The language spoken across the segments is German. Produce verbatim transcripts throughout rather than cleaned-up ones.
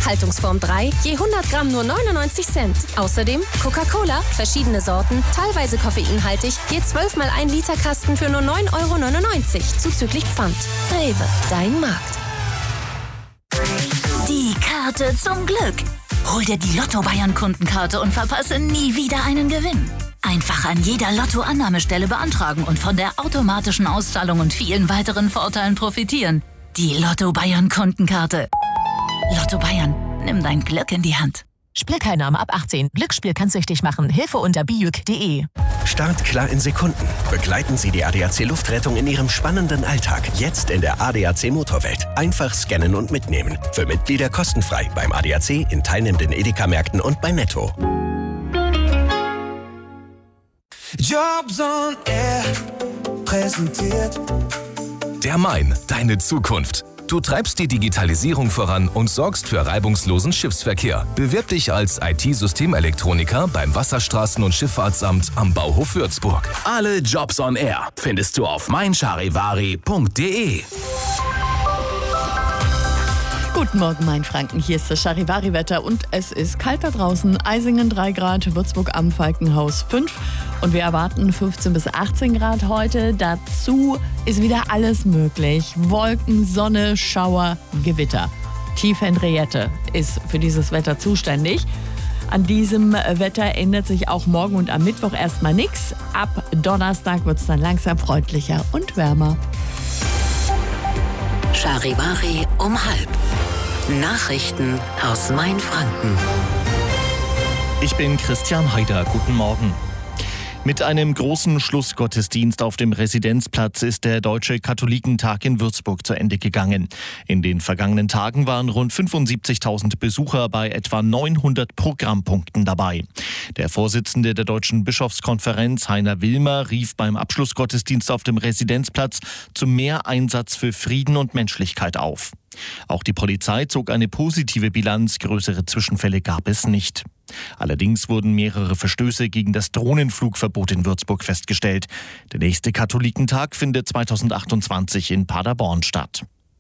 Haltungsform drei, je hundert Gramm nur neunundneunzig Cent. Außerdem Coca-Cola, verschiedene Sorten, teilweise koffeinhaltig, je zwölf mal ein Liter Kasten für nur neun Euro neunundneunzig, zuzüglich Pfand. Rewe, dein Markt. Die Karte zum Glück. Hol dir die Lotto-Bayern-Kundenkarte und verpasse nie wieder einen Gewinn. Einfach an jeder Lotto-Annahmestelle beantragen und von der automatischen Auszahlung und vielen weiteren Vorteilen profitieren. Die Lotto-Bayern-Kundenkarte. Lotto Bayern, nimm dein Glück in die Hand. Spielteilnahme ab achtzehn. Glücksspiel kann süchtig machen. Hilfe unter biuk punkt de. Startklar in Sekunden. Begleiten Sie die A D A C Luftrettung in Ihrem spannenden Alltag. Jetzt in der A D A C Motorwelt. Einfach scannen und mitnehmen. Für Mitglieder kostenfrei beim A D A C, in teilnehmenden Edeka-Märkten und bei Netto. Jobs on Air präsentiert Der Main, deine Zukunft. Du treibst die Digitalisierung voran und sorgst für reibungslosen Schiffsverkehr. Bewirb dich als I T-Systemelektroniker beim Wasserstraßen- und Schifffahrtsamt am Bauhof Würzburg. Alle Jobs on Air findest du auf mein charivari punkt de. Guten Morgen, Mainfranken. Hier ist das Charivari-Wetter und es ist kalt da draußen. Eisingen drei Grad, Würzburg am Falkenhaus fünf und wir erwarten fünfzehn bis achtzehn Grad heute. Dazu ist wieder alles möglich. Wolken, Sonne, Schauer, Gewitter. Tief Henriette ist für dieses Wetter zuständig. An diesem Wetter ändert sich auch morgen und am Mittwoch erstmal nichts. Ab Donnerstag wird es dann langsam freundlicher und wärmer. Charivari um halb. Nachrichten aus Mainfranken. Ich bin Christian Haider. Guten Morgen. Mit einem großen Schlussgottesdienst auf dem Residenzplatz ist der Deutsche Katholikentag in Würzburg zu Ende gegangen. In den vergangenen Tagen waren rund fünfundsiebzigtausend Besucher bei etwa neunhundert Programmpunkten dabei. Der Vorsitzende der Deutschen Bischofskonferenz, Heiner Wilmer, rief beim Abschlussgottesdienst auf dem Residenzplatz zu mehr Einsatz für Frieden und Menschlichkeit auf. Auch die Polizei zog eine positive Bilanz, größere Zwischenfälle gab es nicht. Allerdings wurden mehrere Verstöße gegen das Drohnenflugverbot in Würzburg festgestellt. Der nächste Katholikentag findet zweitausendachtundzwanzig in Paderborn statt.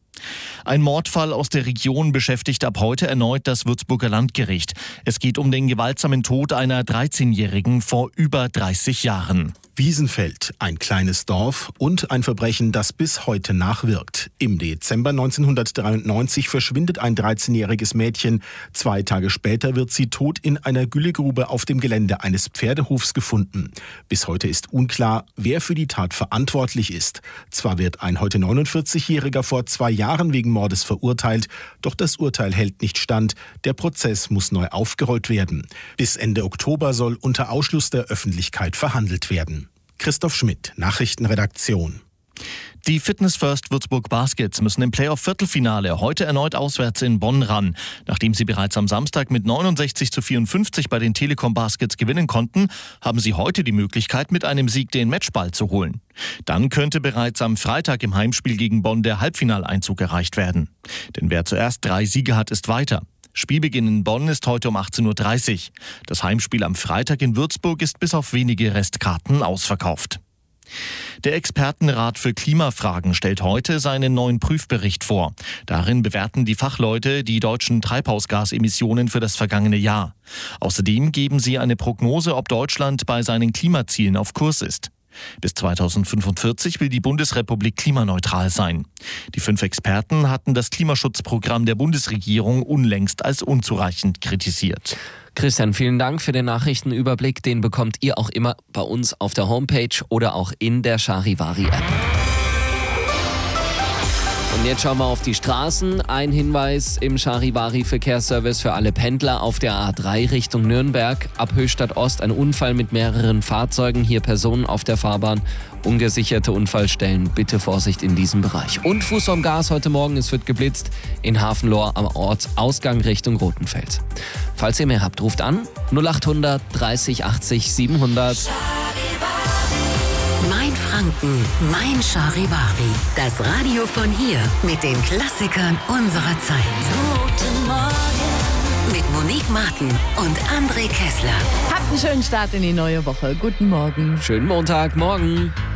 Ein Mordfall aus der Region beschäftigt ab heute erneut das Würzburger Landgericht. Es geht um den gewaltsamen Tod einer dreizehnjährigen vor über dreißig Jahren. Wiesenfeld, ein kleines Dorf und ein Verbrechen, das bis heute nachwirkt. Im Dezember neunzehnhundertdreiundneunzig verschwindet ein dreizehnjähriges Mädchen. Zwei Tage später wird sie tot in einer Güllegrube auf dem Gelände eines Pferdehofs gefunden. Bis heute ist unklar, wer für die Tat verantwortlich ist. Zwar wird ein heute neunundvierzigjähriger vor zwei Jahren wegen Mordes verurteilt, doch das Urteil hält nicht stand. Der Prozess muss neu aufgerollt werden. Bis Ende Oktober soll unter Ausschluss der Öffentlichkeit verhandelt werden. Christoph Schmidt, Nachrichtenredaktion. Die Fitness First Würzburg Baskets müssen im Playoff-Viertelfinale heute erneut auswärts in Bonn ran. Nachdem sie bereits am Samstag mit neunundsechzig zu vierundfünfzig bei den Telekom Baskets gewinnen konnten, haben sie heute die Möglichkeit, mit einem Sieg den Matchball zu holen. Dann könnte bereits am Freitag im Heimspiel gegen Bonn der Halbfinaleinzug erreicht werden. Denn wer zuerst drei Siege hat, ist weiter. Spielbeginn in Bonn ist heute um achtzehn Uhr dreißig. Das Heimspiel am Freitag in Würzburg ist bis auf wenige Restkarten ausverkauft. Der Expertenrat für Klimafragen stellt heute seinen neuen Prüfbericht vor. Darin bewerten die Fachleute die deutschen Treibhausgasemissionen für das vergangene Jahr. Außerdem geben sie eine Prognose, ob Deutschland bei seinen Klimazielen auf Kurs ist. Bis zweitausendfünfundvierzig will die Bundesrepublik klimaneutral sein. Die fünf Experten hatten das Klimaschutzprogramm der Bundesregierung unlängst als unzureichend kritisiert. Christian, vielen Dank für den Nachrichtenüberblick. Den bekommt ihr auch immer bei uns auf der Homepage oder auch in der Charivari-App. Und jetzt schauen wir auf die Straßen. Ein Hinweis im Charivari-Verkehrsservice für alle Pendler auf der A drei Richtung Nürnberg. Ab Höchstadt Ost ein Unfall mit mehreren Fahrzeugen. Hier Personen auf der Fahrbahn. Ungesicherte Unfallstellen. Bitte Vorsicht in diesem Bereich. Und Fuß vom Gas heute Morgen. Es wird geblitzt in Hafenlohr am Ortsausgang Richtung Rothenfels. Falls ihr mehr habt, ruft an null achthundert dreißig achtzig siebenhundert. Mainfranken, mein Charivari. Das Radio von hier mit den Klassikern unserer Zeit. Guten Morgen. Mit Monique Martin und André Kessler. Habt einen schönen Start in die neue Woche. Guten Morgen. Schönen Montagmorgen.